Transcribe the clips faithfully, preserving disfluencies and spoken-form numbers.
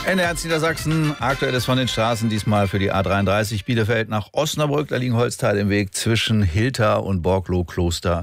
Ende Herz Niedersachsen, aktuelles von den Straßen, diesmal für die A dreiunddreißig Bielefeld nach Osnabrück. Da liegen Holzteile im Weg zwischen Hilta und Borglow-Kloster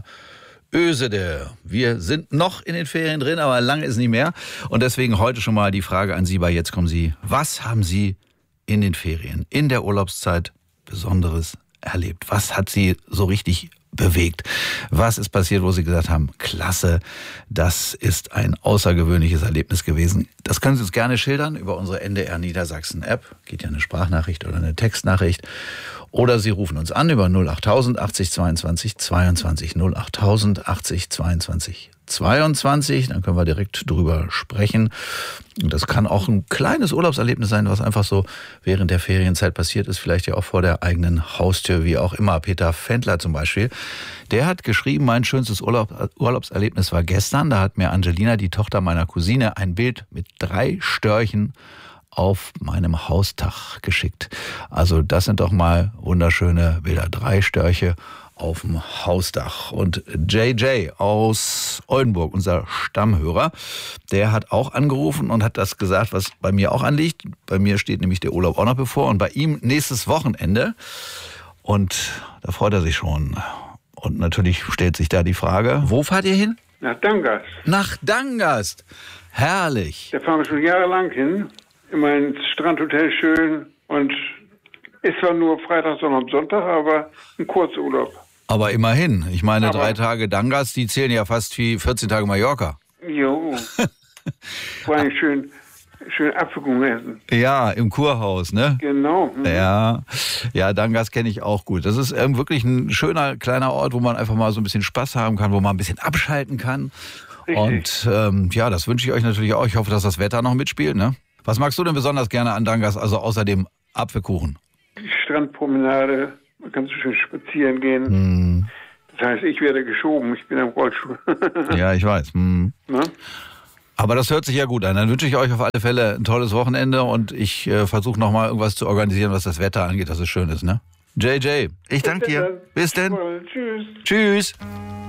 Ösede. Wir sind noch in den Ferien drin, aber lange ist nicht mehr. Und deswegen heute schon mal die Frage an Sie bei Jetzt kommen Sie. Was haben Sie in den Ferien, in der Urlaubszeit Besonderes erlebt? Was hat Sie so richtig bewegt? Was ist passiert, wo Sie gesagt haben, klasse, das ist ein außergewöhnliches Erlebnis gewesen? Das können Sie uns gerne schildern über unsere N D R Niedersachsen App. Geht ja eine Sprachnachricht oder eine Textnachricht. Oder Sie rufen uns an über null achttausend achtzig zweiundzwanzig zweiundzwanzig null achttausend achtzig zweiundzwanzig zweiundzwanzig. Dann können wir direkt drüber sprechen. Und das kann auch ein kleines Urlaubserlebnis sein, was einfach so während der Ferienzeit passiert ist. Vielleicht ja auch vor der eigenen Haustür, wie auch immer. Peter Fendler zum Beispiel. Der hat geschrieben, mein schönstes Urlaub, Urlaubserlebnis war gestern. Da hat mir Angelina, die Tochter meiner Cousine, ein Bild mit drei Störchen auf meinem Haustag geschickt. Also das sind doch mal wunderschöne Bilder. Drei Störche auf dem Hausdach. Und J J aus Oldenburg, unser Stammhörer, der hat auch angerufen und hat das gesagt, was bei mir auch anliegt. Bei mir steht nämlich der Urlaub auch noch bevor und bei ihm nächstes Wochenende. Und da freut er sich schon. Und natürlich stellt sich da die Frage, wo fahrt ihr hin? Nach Dangast. Nach Dangast. Herrlich. Da fahren wir schon jahrelang hin. Immer ins Strandhotel schön und ist zwar nur Freitag, sondern am Sonntag, aber ein Kurzurlaub. Aber immerhin. Ich meine, aber drei Tage Dangast, die zählen ja fast wie vierzehn Tage Mallorca. Jo. Vor allem schön, schön Apfelkuchen essen. Ja, im Kurhaus, ne? Genau. Mhm. Ja, ja, Dangast kenne ich auch gut. Das ist ähm, wirklich ein schöner kleiner Ort, wo man einfach mal so ein bisschen Spaß haben kann, wo man ein bisschen abschalten kann. Richtig. Und ähm, ja, das wünsche ich euch natürlich auch. Ich hoffe, dass das Wetter noch mitspielt, ne? Was magst du denn besonders gerne an Dangast, also außer dem Apfelkuchen? Die Strandpromenade, man kann so schön spazieren gehen. Hm. Das heißt, ich werde geschoben, ich bin am Rollstuhl. Ja, ich weiß. Hm. Na? Aber das hört sich ja gut an. Dann wünsche ich euch auf alle Fälle ein tolles Wochenende und ich äh, versuche nochmal irgendwas zu organisieren, was das Wetter angeht, dass es schön ist, ne? J J, ich danke dir. Bis denn. Tschüss. Tschüss.